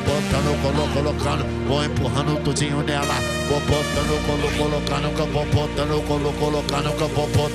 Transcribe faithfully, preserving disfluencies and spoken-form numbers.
botando, colo, colocando, vou empurrando tudinho nela, vou botando, colo, colocando, que eu vou botando, colo, colocando, que eu vou botando.